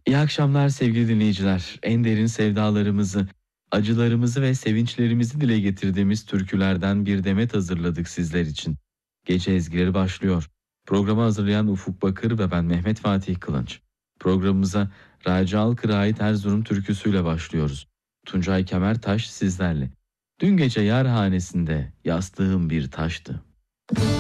İyi akşamlar sevgili dinleyiciler. En derin sevdalarımızı, acılarımızı ve sevinçlerimizi dile getirdiğimiz türkülerden bir demet hazırladık sizler için. Gece ezgileri başlıyor. Programı hazırlayan Ufuk Bakır ve ben Mehmet Fatih Kılınç. Programımıza Raci Alkır'a ait Erzurum türküsüyle başlıyoruz. Tuncay Kemertaş sizlerle. Dün gece yar hanesinde yastığım bir taştı.